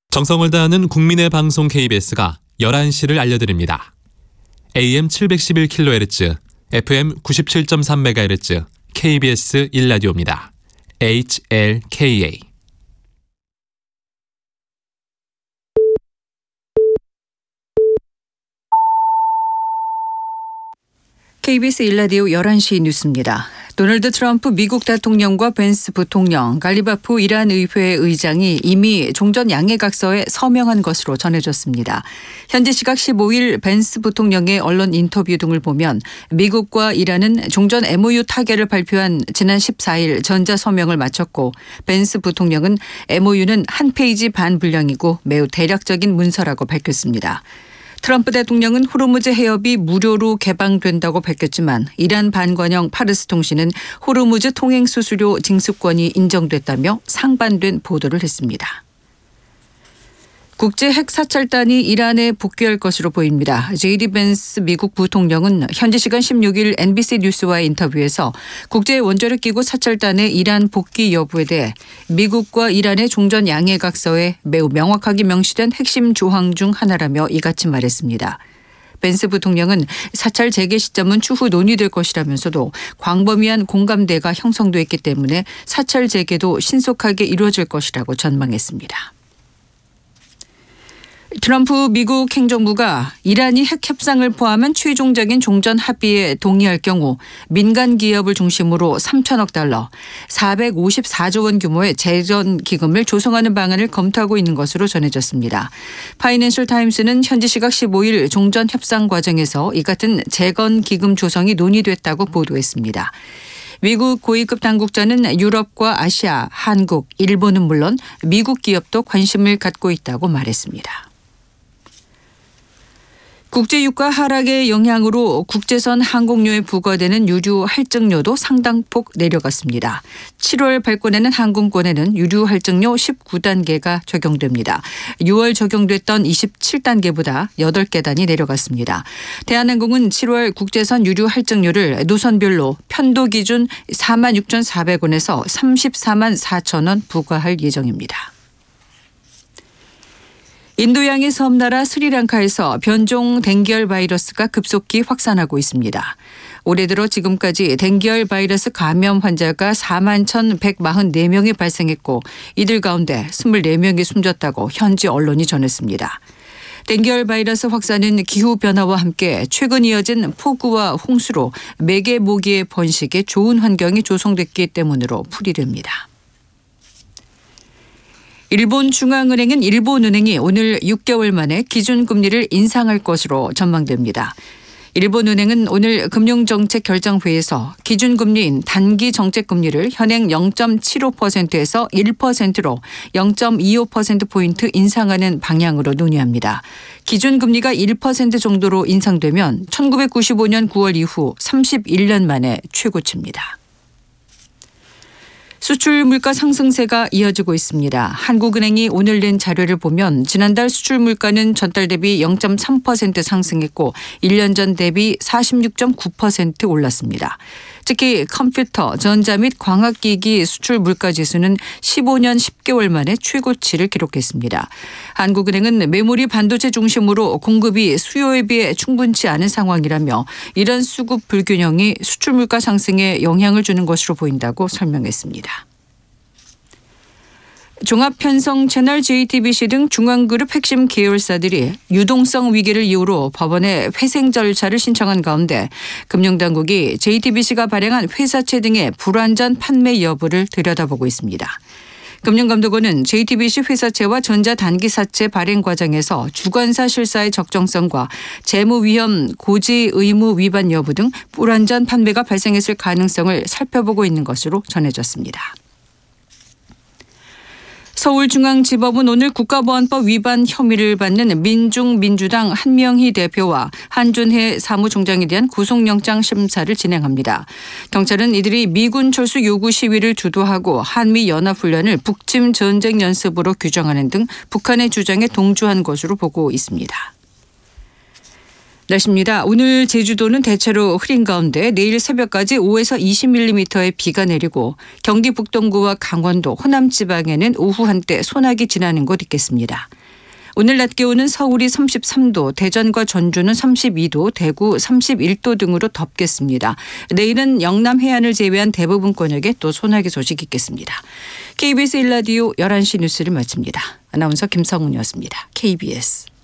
정성을 다하는 국민의 방송 KBS가 11시를 알려드립니다. AM 711kHz, FM 97.3MHz, KBS 1라디오입니다. HLKA. KBS 1라디오 11시 뉴스입니다. 도널드 트럼프 미국 대통령과 벤스 부통령, 갈리바프 이란 의회 의장이 이미 종전 양해각서에 서명한 것으로 전해졌습니다. 현지 시각 15일 벤스 부통령의 언론 인터뷰 등을 보면 미국과 이란은 종전 MOU 타결을 발표한 지난 14일 전자서명을 마쳤고, 벤스 부통령은 MOU는 한 페이지 반 분량이고 매우 대략적인 문서라고 밝혔습니다. 트럼프 대통령은 호르무즈 해협이 무료로 개방된다고 밝혔지만 이란 반관영 파르스 통신은 호르무즈 통행 수수료 징수권이 인정됐다며 상반된 보도를 했습니다. 국제 핵 사찰단이 이란에 복귀할 것으로 보입니다. JD 벤스 미국 부통령은 현지 시간 16일 NBC 뉴스와의 인터뷰에서 국제 원자력 기구 사찰단의 이란 복귀 여부에 대해 미국과 이란의 종전 양해각서에 매우 명확하게 명시된 핵심 조항 중 하나라며 이같이 말했습니다. 벤스 부통령은 사찰 재개 시점은 추후 논의될 것이라면서도 광범위한 공감대가 형성됐기 때문에 사찰 재개도 신속하게 이루어질 것이라고 전망했습니다. 트럼프 미국 행정부가 이란이 핵 협상을 포함한 최종적인 종전 합의에 동의할 경우 민간 기업을 중심으로 3천억 달러, 454조 원 규모의 재전 기금을 조성하는 방안을 검토하고 있는 것으로 전해졌습니다. 파이낸셜 타임스는 현지 시각 15일 종전 협상 과정에서 이 같은 재건 기금 조성이 논의됐다고 보도했습니다. 미국 고위급 당국자는 유럽과 아시아, 한국, 일본은 물론 미국 기업도 관심을 갖고 있다고 말했습니다. 국제유가 하락의 영향으로 국제선 항공료에 부과되는 유류 할증료도 상당폭 내려갔습니다. 7월 발권에는 항공권에는 유류 할증료 19단계가 적용됩니다. 6월 적용됐던 27단계보다 8계단이 내려갔습니다. 대한항공은 7월 국제선 유류 할증료를 노선별로 편도 기준 46,400원에서 34만 4천 원 부과할 예정입니다. 인도양의 섬나라 스리랑카에서 변종 댕기열 바이러스가 급속히 확산하고 있습니다. 올해 들어 지금까지 댕기열 바이러스 감염 환자가 41,144명이 발생했고 이들 가운데 24명이 숨졌다고 현지 언론이 전했습니다. 댕기열 바이러스 확산은 기후변화와 함께 최근 이어진 폭우와 홍수로 매개 모기의 번식에 좋은 환경이 조성됐기 때문으로 풀이됩니다. 일본 중앙은행은 일본은행이 오늘 6개월 만에 기준금리를 인상할 것으로 전망됩니다. 일본은행은 오늘 금융정책결정회의에서 기준금리인 단기정책금리를 현행 0.75%에서 1%로 0.25%포인트 인상하는 방향으로 논의합니다. 기준금리가 1% 정도로 인상되면 1995년 9월 이후 31년 만에 최고치입니다. 수출 물가 상승세가 이어지고 있습니다. 한국은행이 오늘 낸 자료를 보면 지난달 수출 물가는 전달 대비 0.3% 상승했고 1년 전 대비 46.9% 올랐습니다. 특히 컴퓨터, 전자 및 광학기기 수출 물가 지수는 15년 10개월 만에 최고치를 기록했습니다. 한국은행은 메모리 반도체 중심으로 공급이 수요에 비해 충분치 않은 상황이라며 이런 수급 불균형이 수출 물가 상승에 영향을 주는 것으로 보인다고 설명했습니다. 종합편성 채널 JTBC 등 중앙그룹 핵심 계열사들이 유동성 위기를 이유로 법원에 회생 절차를 신청한 가운데 금융당국이 JTBC가 발행한 회사채 등의 불완전 판매 여부를 들여다보고 있습니다. 금융감독원은 JTBC 회사채와 전자단기사채 발행 과정에서 주관사 실사의 적정성과 재무위험 고지 의무 위반 여부 등 불완전 판매가 발생했을 가능성을 살펴보고 있는 것으로 전해졌습니다. 서울중앙지법은 오늘 국가보안법 위반 혐의를 받는 민중민주당 한명희 대표와 한준혜 사무총장에 대한 구속영장 심사를 진행합니다. 경찰은 이들이 미군 철수 요구 시위를 주도하고 한미연합훈련을 북침 전쟁 연습으로 규정하는 등 북한의 주장에 동조한 것으로 보고 있습니다. 날씨입니다. 오늘 제주도는 대체로 흐린 가운데 내일 새벽까지 5에서 20mm의 비가 내리고 경기 북동부와 강원도, 호남 지방에는 오후 한때 소나기 지나는 곳 있겠습니다. 오늘 낮 기온은 서울이 33도, 대전과 전주는 32도, 대구 31도 등으로 덥겠습니다. 내일은 영남 해안을 제외한 대부분 권역에 또 소나기 소식 있겠습니다. KBS 1라디오 11시 뉴스를 마칩니다. 아나운서 김성훈이었습니다. KBS.